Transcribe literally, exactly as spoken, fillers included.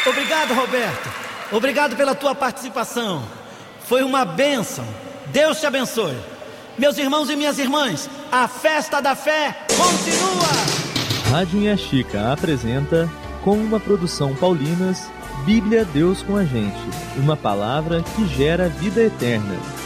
Obrigado, Roberto. Obrigado pela tua participação. Foi uma bênção. Deus te abençoe. Meus irmãos e minhas irmãs, a festa da fé continua. Rádio Inha Chica apresenta, com uma produção Paulinas, Bíblia Deus com a Gente, uma palavra que gera vida eterna.